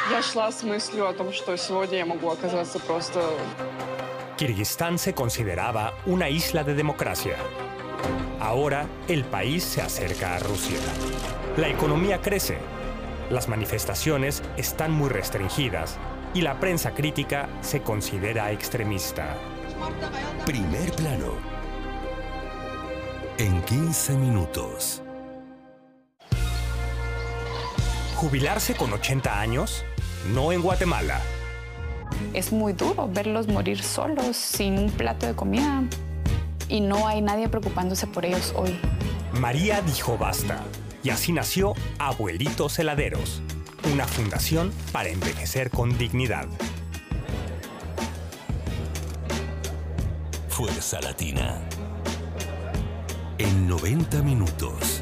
Я шла с мыслью о том, что сегодня я могу оказаться просто... Kirguistán se consideraba una isla de democracia. Ahora el país se acerca a Rusia. La economía crece, las manifestaciones están muy restringidas y la prensa crítica se considera extremista. Primer plano. En 15 minutos. ¿Jubilarse con 80 años? No en Guatemala. Es muy duro verlos morir solos, sin un plato de comida. Y no hay nadie preocupándose por ellos hoy. María dijo basta. Y así nació Abuelitos Heladeros, una fundación para envejecer con dignidad. Fuerza Latina. En 90 minutos.